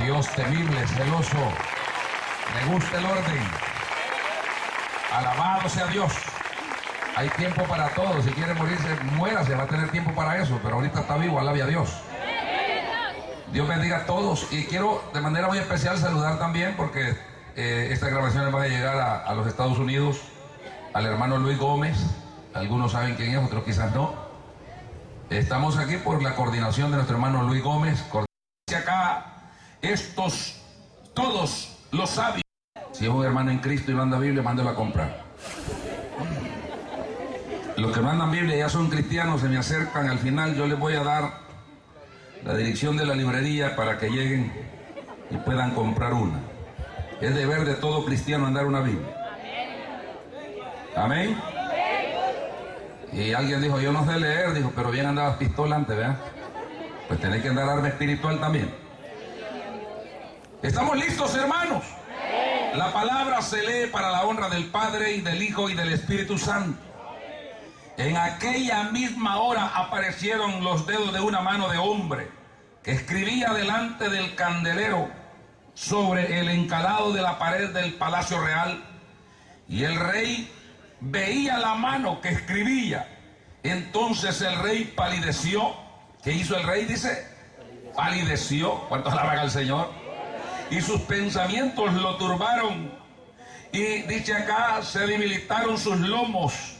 Dios temible, celoso, le gusta el orden. Alabado sea Dios. Hay tiempo para todo. Si quiere morirse, muérase, va a tener tiempo para eso, pero ahorita está vivo, alabe a Dios. Dios bendiga a todos. Y quiero de manera muy especial saludar también, porque esta grabación va a llegar a los Estados Unidos, al hermano Luis Gómez. Algunos saben quién es, otros quizás no. Estamos aquí por la coordinación de nuestro hermano Luis Gómez. Acá, estos, todos los sabios. Si es un hermano en Cristo y no anda Biblia, mándelo a comprar. Los que no andan Biblia ya son cristianos, se me acercan. Al final yo les voy a dar la dirección de la librería para que lleguen y puedan comprar una. Es deber de todo cristiano andar una Biblia. Amén. Y alguien dijo, yo no sé leer, dijo, pero bien andabas pistola antes, ¿verdad? Pues tenés que andar arma espiritual también. ¿Estamos listos, hermanos? La palabra se lee para la honra del Padre y del Hijo y del Espíritu Santo. En aquella misma hora aparecieron los dedos de una mano de hombre que escribía delante del candelero sobre el encalado de la pared del palacio real. Y el rey veía la mano que escribía. Entonces el rey palideció. ¿Qué hizo el rey? Dice, palideció. ¿Cuántos alaban al Señor? Y sus pensamientos lo turbaron. Y dice acá, se debilitaron sus lomos.